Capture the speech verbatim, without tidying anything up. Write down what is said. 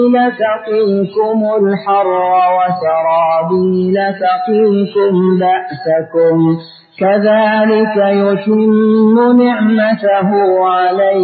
تقيكم الحر وسرابيل تقيكم بأسكم كذلك يتم نعمته عليكم